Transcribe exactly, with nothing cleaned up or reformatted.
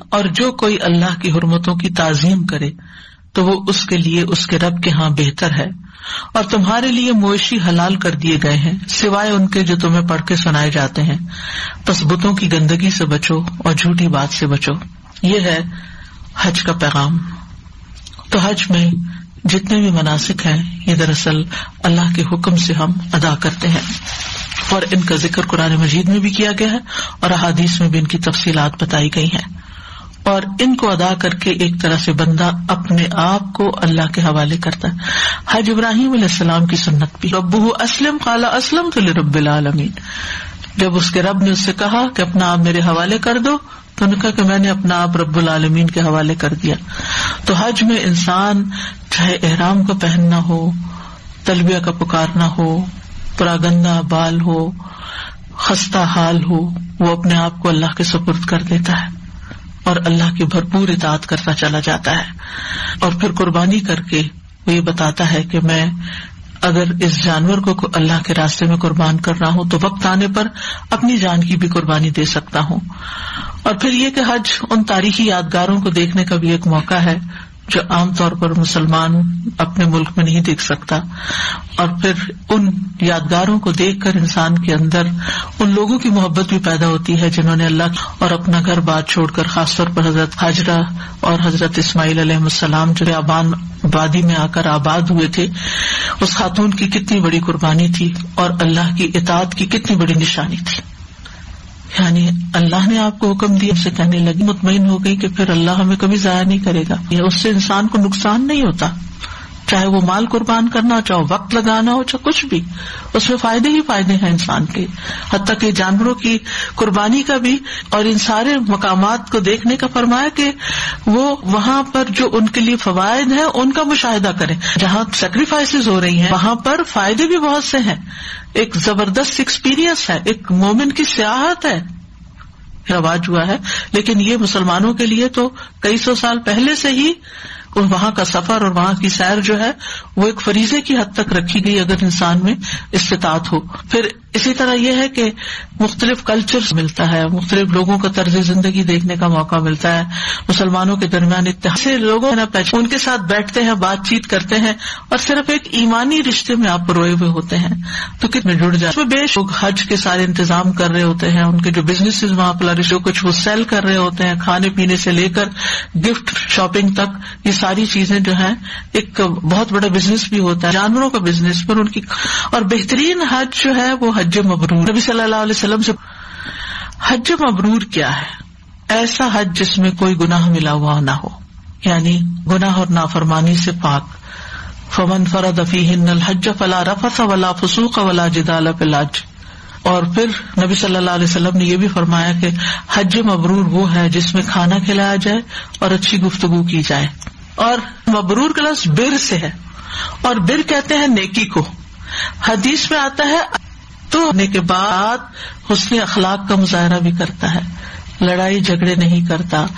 اور جو کوئی اللہ کی حرمتوں کی تعظیم کرے تو وہ اس کے لیے اس کے رب کے ہاں بہتر ہے، اور تمہارے لیے مویشی حلال کر دیے گئے ہیں سوائے ان کے جو تمہیں پڑھ کے سنائے جاتے ہیں، پس بتوں کی گندگی سے بچو اور جھوٹی بات سے بچو۔ یہ ہے حج کا پیغام۔ تو حج میں جتنے بھی مناسک ہیں یہ دراصل اللہ کے حکم سے ہم ادا کرتے ہیں، اور ان کا ذکر قرآن مجید میں بھی کیا گیا ہے اور احادیث میں بھی ان کی تفصیلات بتائی گئی ہیں، اور ان کو ادا کر کے ایک طرح سے بندہ اپنے آپ کو اللہ کے حوالے کرتا ہے۔ حج ابراہیم علیہ السلام کی سنت بھی، ربہ اسلم قال اسلمت لرب العالمین، جب اس کے رب نے اس سے کہا کہ اپنا آپ میرے حوالے کر دو تو انہوں نے کہا کہ میں نے اپنا آپ رب العالمین کے حوالے کر دیا۔ تو حج میں انسان چاہے احرام کو پہننا ہو، تلبیہ کا پکارنا ہو، پراگندہ بال ہو، خستہ حال ہو، وہ اپنے آپ کو اللہ کے سپرد کر دیتا ہے اور اللہ کی بھرپور اطاعت کرتا چلا جاتا ہے، اور پھر قربانی کر کے وہ یہ بتاتا ہے کہ میں اگر اس جانور کو اللہ کے راستے میں قربان کر رہا ہوں تو وقت آنے پر اپنی جان کی بھی قربانی دے سکتا ہوں۔ اور پھر یہ کہ حج ان تاریخی یادگاروں کو دیکھنے کا بھی ایک موقع ہے جو عام طور پر مسلمان اپنے ملک میں نہیں دیکھ سکتا، اور پھر ان یادگاروں کو دیکھ کر انسان کے اندر ان لوگوں کی محبت بھی پیدا ہوتی ہے جنہوں نے اللہ اور اپنا گھر بار چھوڑ کر، خاص طور پر حضرت ہاجرہ اور حضرت اسماعیل علیہ السلام جو آبان وادی میں آ کر آباد ہوئے تھے، اس خاتون کی کتنی بڑی قربانی تھی اور اللہ کی اطاعت کی کتنی بڑی نشانی تھی۔ یعنی اللہ نے آپ کو حکم دیا، سے کہنے لگی، مطمئن ہو گئی کہ پھر اللہ ہمیں کبھی ضائع نہیں کرے گا، یہ اس سے انسان کو نقصان نہیں ہوتا، چاہے وہ مال قربان کرنا ہو، چاہے وقت لگانا ہو، چاہے کچھ بھی، اس میں فائدے ہی فائدے ہیں انسان کے، حتیٰ کہ جانوروں کی قربانی کا بھی، اور ان سارے مقامات کو دیکھنے کا فرمایا کہ وہ وہاں پر جو ان کے لیے فوائد ہیں ان کا مشاہدہ کریں، جہاں سیکریفائسز ہو رہی ہیں وہاں پر فائدے بھی بہت سے ہیں، ایک زبردست ایکسپیرینس ہے، ایک مومن کی سیاحت ہے، رواج ہوا ہے، لیکن یہ مسلمانوں کے لیے تو کئی سو سال پہلے سے ہی وہاں کا سفر اور وہاں کی سیر جو ہے وہ ایک فریضے کی حد تک رکھی گئی اگر انسان میں استطاعت ہو۔ پھر اسی طرح یہ ہے کہ مختلف کلچر ملتا ہے، مختلف لوگوں کا طرز زندگی دیکھنے کا موقع ملتا ہے، مسلمانوں کے درمیان اتحاد سے لوگوں ان کے ساتھ بیٹھتے ہیں، بات چیت کرتے ہیں، اور صرف ایک ایمانی رشتے میں آپ پروئے ہوئے ہوتے ہیں تو کتنے جڑ جاتے ہیں۔ بے شک حج کے سارے انتظام کر رہے ہوتے ہیں، ان کے جو بزنس وہاں فلرش، جو کچھ وہ سیل کر رہے ہوتے ہیں، کھانے پینے سے لے کر گفٹ شاپنگ تک، یہ ساری چیزیں جو ہیں ایک بہت بڑا بزنس بھی ہوتا ہے، جانوروں کا بزنس پر ان کی۔ اور بہترین حج جو ہے وہ حج مبرور، نبی صلی اللہ علیہ وسلم سے حج مبرور کیا ہے؟ ایسا حج جس میں کوئی گناہ ملا ہوا نہ ہو، یعنی گناہ اور نافرمانی سے پاک۔ فمن فرض فیہن الحج فلا رفث ولا فسوق ولا جدال فی الحج۔ اور پھر نبی صلی اللہ علیہ وسلم نے یہ بھی فرمایا کہ حج مبرور وہ ہے جس میں کھانا کھلایا جائے اور اچھی گفتگو کی جائے، اور مبرور کا لفظ بر سے ہے، اور بر کہتے ہیں نیکی کو۔ حدیث میں آتا ہے تو ہونے کے بعد حسن اخلاق کا مظاہرہ بھی کرتا ہے، لڑائی جھگڑے نہیں کرتا،